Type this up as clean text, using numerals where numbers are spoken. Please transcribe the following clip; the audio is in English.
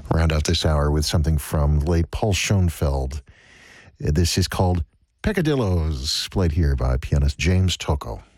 Round out this hour with something from the late Paul Schoenfeld. This is called Peccadillos, played here by pianist James Tocco.